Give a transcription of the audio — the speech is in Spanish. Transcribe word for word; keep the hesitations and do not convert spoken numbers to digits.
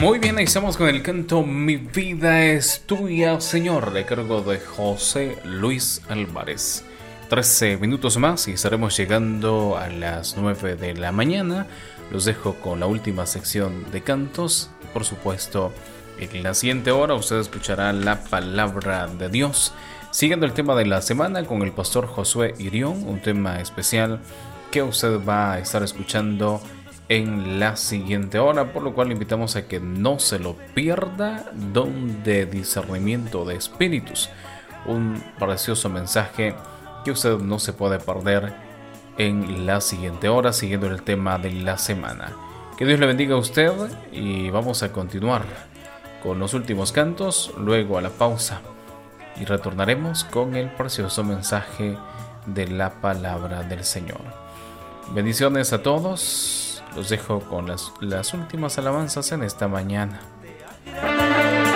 Muy bien, ahí estamos con el canto Mi vida es tuya, Señor, de cargo de José Luis Álvarez. trece minutos más y estaremos llegando a las nueve de la mañana. Los dejo con la última sección de cantos. Y por supuesto, en la siguiente hora usted escuchará la palabra de Dios, siguiendo el tema de la semana con el pastor Josué Irión, un tema especial que usted va a estar escuchando en la siguiente hora, por lo cual le invitamos a que no se lo pierda. Don de discernimiento de espíritus, un precioso mensaje que usted no se puede perder en la siguiente hora, siguiendo el tema de la semana. Que Dios le bendiga a usted y vamos a continuar con los últimos cantos, luego a la pausa y retornaremos con el precioso mensaje de la palabra del Señor. Bendiciones a todos. Los dejo con las, las últimas alabanzas en esta mañana.